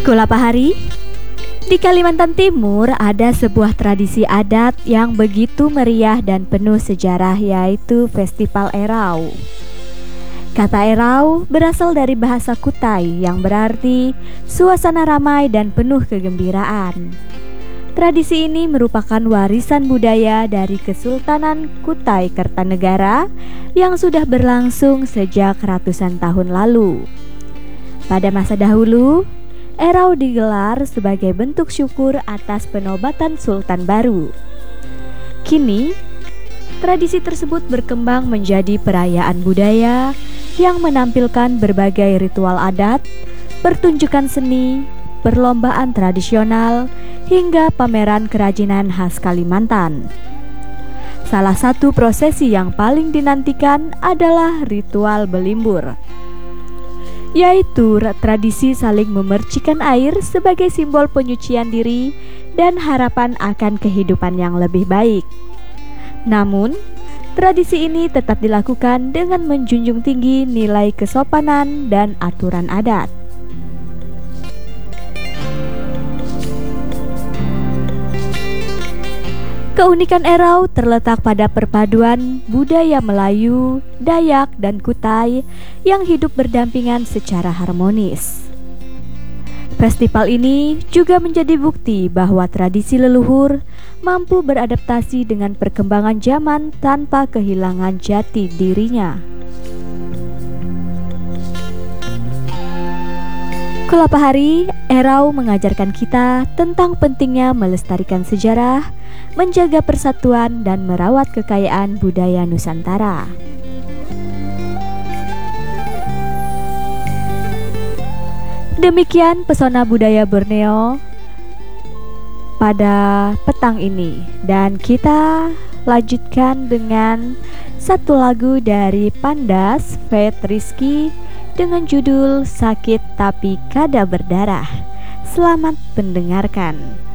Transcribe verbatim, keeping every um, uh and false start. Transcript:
Kulapahari. Di Kalimantan Timur ada sebuah tradisi adat yang begitu meriah dan penuh sejarah, yaitu Festival Erau. Kata Erau berasal dari bahasa Kutai yang berarti suasana ramai dan penuh kegembiraan. Tradisi ini merupakan warisan budaya dari Kesultanan Kutai Kertanegara yang sudah berlangsung sejak ratusan tahun lalu. Pada masa dahulu, Erau digelar sebagai bentuk syukur atas penobatan Sultan baru. Kini, tradisi tersebut berkembang menjadi perayaan budaya yang menampilkan berbagai ritual adat, pertunjukan seni, perlombaan tradisional, hingga pameran kerajinan khas Kalimantan. Salah satu prosesi yang paling dinantikan adalah ritual belimbur, yaitu tradisi saling memercikan air sebagai simbol penyucian diri dan harapan akan kehidupan yang lebih baik. Namun, tradisi ini tetap dilakukan dengan menjunjung tinggi nilai kesopanan dan aturan adat. Keunikan Erau terletak pada perpaduan budaya Melayu, Dayak, dan Kutai yang hidup berdampingan secara harmonis. Festival ini juga menjadi bukti bahwa tradisi leluhur mampu beradaptasi dengan perkembangan zaman tanpa kehilangan jati dirinya. Kulapahari, Erau mengajarkan kita tentang pentingnya melestarikan sejarah, menjaga persatuan, dan merawat kekayaan budaya Nusantara. Demikian pesona budaya Borneo pada petang ini, dan kita lanjutkan dengan satu lagu dari Pandas Feat Rizky dengan judul Sakit Tapi Kada Berdarah. Selamat mendengarkan.